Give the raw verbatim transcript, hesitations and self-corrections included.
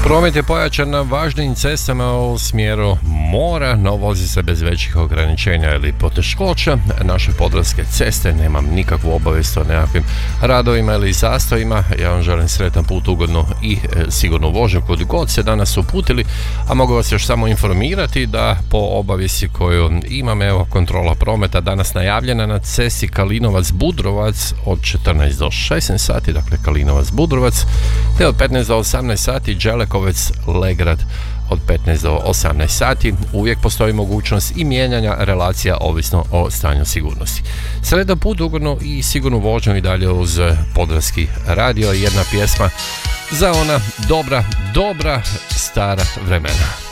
Promet je pojačan na važnim cestama u smjeru mora, no vozi se bez većih ograničenja ili poteškoća. Naše podravske ceste, nemam nikakvu obavijest o nekakvim radovima ili zastojima. Ja vam želim sretan put, ugodnu i e, sigurnu vožnju kud god se danas uputili, a mogu vas još samo informirati da po obavijesti koju imam, evo, kontrola prometa danas najavljena na cesti Kalinovac-Budrovac od četrnaest do šesnaest sati, dakle Kalinovac-Budrovac, te od petnaest do osamnaest sati Đelekovec-Legrad od petnaest do osamnaest sati. Uvijek postoji mogućnost i mijenjanja relacija ovisno o stanju sigurnosti. Sretan put, ugodnu i sigurnu vožnju i dalje uz Podravski radio. Jedna pjesma za ona dobra, dobra stara vremena.